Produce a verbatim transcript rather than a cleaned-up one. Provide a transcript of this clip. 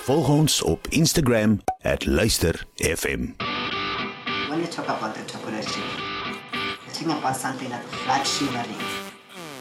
volg ons op Instagram at Luister F M. When you talk about the topography, you think about something like flat shivering.